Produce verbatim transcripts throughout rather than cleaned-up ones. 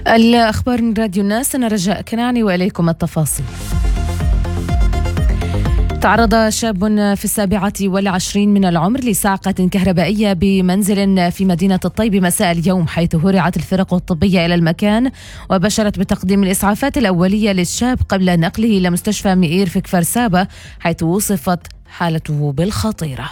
الأخبار من راديو الناس، أنا رجاء كناني وإليكم التفاصيل. تعرض شاب في السابعة والعشرين من العمر لصعقة كهربائية بمنزل في مدينة الطيب مساء اليوم، حيث هرعت الفرق الطبية إلى المكان وبشرت بتقديم الإسعافات الأولية للشاب قبل نقله إلى مستشفى مئير في كفر سابا، حيث وصفت حالته بالخطيرة.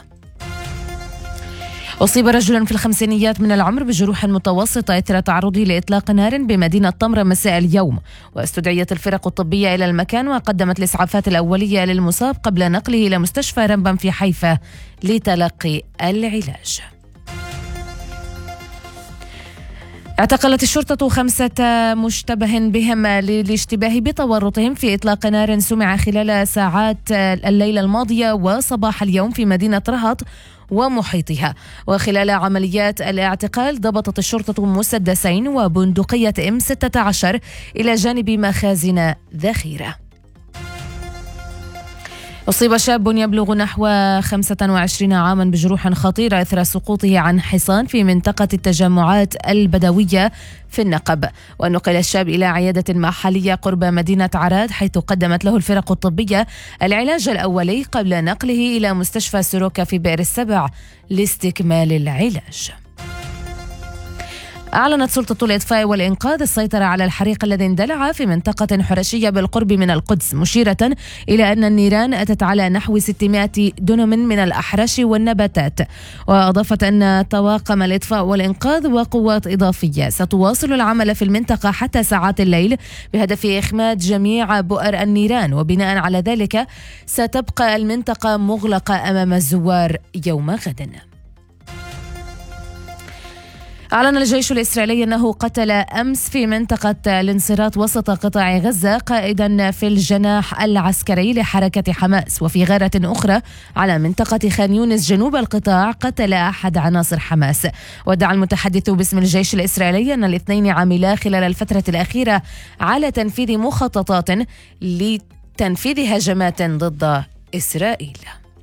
أصيب رجل في الخمسينيات من العمر بجروح متوسطة إثر تعرضه لإطلاق نار بمدينة طمرة مساء اليوم، واستدعيت الفرق الطبية إلى المكان وقدمت الإسعافات الأولية للمصاب قبل نقله إلى مستشفى رمبم في حيفا لتلقي العلاج. اعتقلت الشرطة خمسة مشتبه بهم للاشتباه بتورطهم في إطلاق نار سمع خلال ساعات الليلة الماضية وصباح اليوم في مدينة رهط ومحيطها. وخلال عمليات الاعتقال ضبطت الشرطة مسدسين وبندقية إم ستة عشر إلى جانب مخازن ذخيرة. أصيب شاب يبلغ نحو خمسة وعشرين عاما بجروح خطيرة إثر سقوطه عن حصان في منطقة التجمعات البدوية في النقب، ونقل الشاب إلى عيادة محلية قرب مدينة عراد، حيث قدمت له الفرق الطبية العلاج الأولي قبل نقله إلى مستشفى سروكا في بئر السبع لاستكمال العلاج. أعلنت سلطة الإطفاء والإنقاذ السيطرة على الحريق الذي اندلع في منطقة حرشية بالقرب من القدس، مشيرة إلى أن النيران أتت على نحو ستمائة دنم من الأحرش والنباتات. وأضافت أن طواقم الإطفاء والإنقاذ وقوات إضافية ستواصل العمل في المنطقة حتى ساعات الليل بهدف إخماد جميع بؤر النيران، وبناء على ذلك ستبقى المنطقة مغلقة أمام الزوار يوم غد. أعلن الجيش الإسرائيلي أنه قتل أمس في منطقة الانصراط وسط قطاع غزة قائدا في الجناح العسكري لحركة حماس. وفي غارة أخرى على منطقة خان يونس جنوب القطاع قتل أحد عناصر حماس. ودعا المتحدث باسم الجيش الإسرائيلي أن الاثنين عملا خلال الفترة الأخيرة على تنفيذ مخططات لتنفيذ هجمات ضد إسرائيل.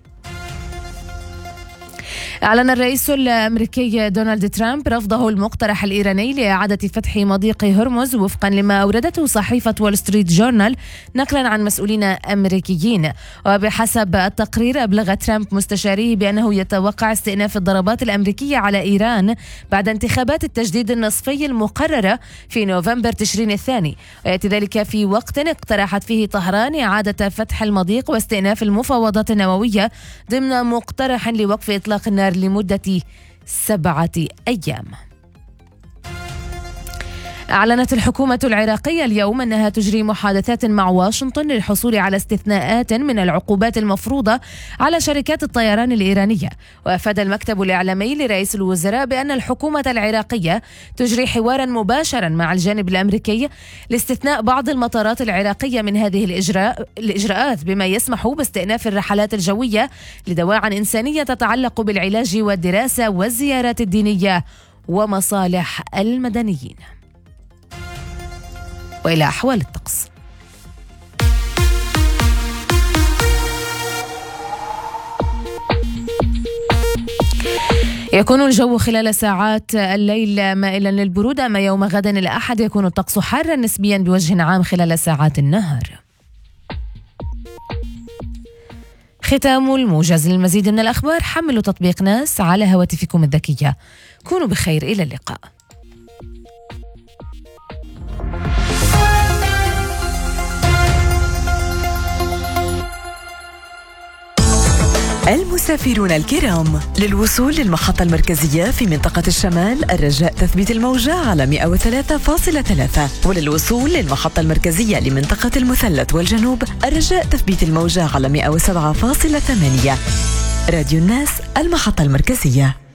أعلن الرئيس الأمريكي دونالد ترامب رفضه المقترح الإيراني لإعادة فتح مضيق هرمز وفقا لما أوردته صحيفة وول ستريت جورنال نقلا عن مسؤولين أمريكيين. وبحسب التقرير أبلغ ترامب مستشاريه بأنه يتوقع استئناف الضربات الأمريكية على إيران بعد انتخابات التجديد النصفي المقررة في نوفمبر تشرين الثاني، ويأتي ذلك في وقت اقترحت فيه طهران إعادة فتح المضيق واستئناف المفاوضات النووية ضمن مقترح لوقف إطلاق النار لمدة سبعة أيام. أعلنت الحكومة العراقية اليوم أنها تجري محادثات مع واشنطن للحصول على استثناءات من العقوبات المفروضة على شركات الطيران الإيرانية. وأفاد المكتب الإعلامي لرئيس الوزراء بأن الحكومة العراقية تجري حوارا مباشرا مع الجانب الأمريكي لاستثناء بعض المطارات العراقية من هذه الإجراء الإجراءات بما يسمح باستئناف الرحلات الجوية لدواعٍ إنسانية تتعلق بالعلاج والدراسة والزيارات الدينية ومصالح المدنيين. وإلى أحوال الطقس. يكون الجو خلال ساعات الليل مائلا للبرودة، أما يوم غد الأحد يكون الطقس حارا نسبيا بوجه عام خلال ساعات النهار. ختام الموجز. للمزيد من الأخبار حملوا تطبيق ناس على هواتفكم الذكية. كونوا بخير، إلى اللقاء. المسافرون الكرام، للوصول للمحطة المركزية في منطقة الشمال الرجاء تثبيت الموجة على مئة وثلاثة فاصلة ثلاثة، وللوصول للمحطة المركزية لمنطقة المثلث والجنوب الرجاء تثبيت الموجة على مئة وسبعة فاصلة ثمانية. راديو الناس، المحطة المركزية.